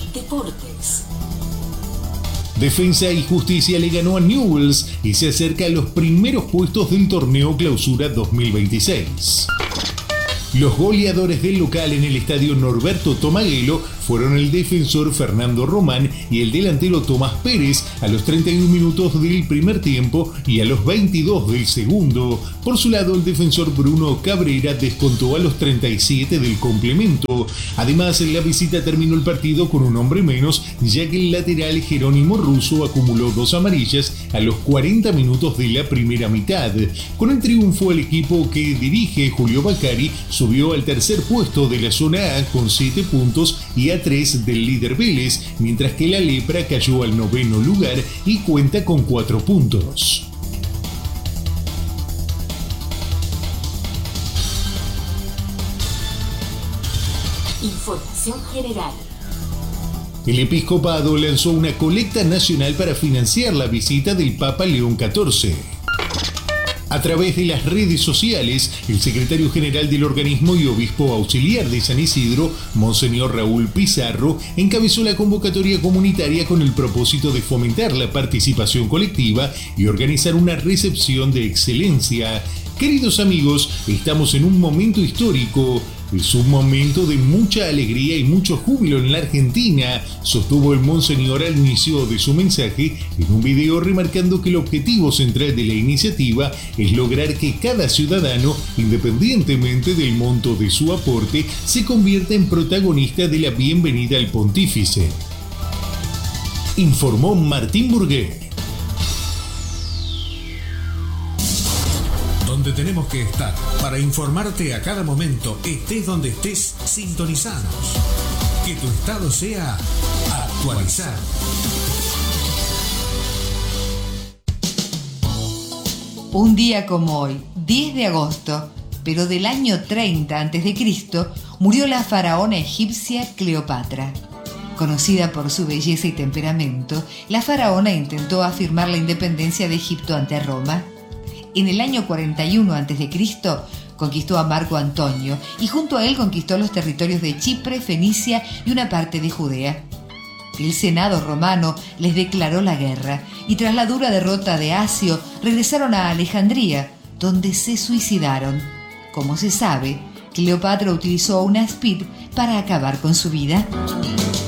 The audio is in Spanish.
Deportes. Defensa y Justicia le ganó a Newell's y se acerca a los primeros puestos del torneo Clausura 2026. Los goleadores del local en el estadio Norberto Tomaguelo fueron el defensor Fernando Román y el delantero Tomás Pérez a los 31 minutos del primer tiempo y a los 22 del segundo. Por su lado, el defensor Bruno Cabrera descontó a los 37 del complemento. Además, la visita terminó el partido con un hombre menos, ya que el lateral Jerónimo Russo acumuló 2 amarillas a los 40 minutos de la primera mitad. Con el triunfo, el equipo que dirige Julio Bacari subió al tercer puesto de la zona A con 7 puntos y a 3 del líder Vélez, mientras que la Lepra cayó al 9º lugar y cuenta con 4 puntos. Información general. El episcopado lanzó una colecta nacional para financiar la visita del Papa León XIV. A través de las redes sociales, el secretario general del organismo y obispo auxiliar de San Isidro, Monseñor Raúl Pizarro, encabezó la convocatoria comunitaria con el propósito de fomentar la participación colectiva y organizar una recepción de excelencia. Queridos amigos, estamos en un momento histórico. Es un momento de mucha alegría y mucho júbilo en la Argentina, sostuvo el monseñor al inicio de su mensaje en un video, remarcando que el objetivo central de la iniciativa es lograr que cada ciudadano, independientemente del monto de su aporte, se convierta en protagonista de la bienvenida al pontífice. Informó Martín Burgué. Donde tenemos que estar para informarte a cada momento, estés donde estés, sintonizanos. Que tu estado sea actualizado. Un día como hoy, 10 de agosto, pero del año 30 a.C., murió la faraona egipcia Cleopatra. Conocida por su belleza y temperamento, la faraona intentó afirmar la independencia de Egipto ante Roma. En el año 41 a.C., conquistó a Marco Antonio y junto a él conquistó los territorios de Chipre, Fenicia y una parte de Judea. El Senado romano les declaró la guerra y tras la dura derrota de Acio regresaron a Alejandría, donde se suicidaron. Como se sabe, Cleopatra utilizó una spid para acabar con su vida.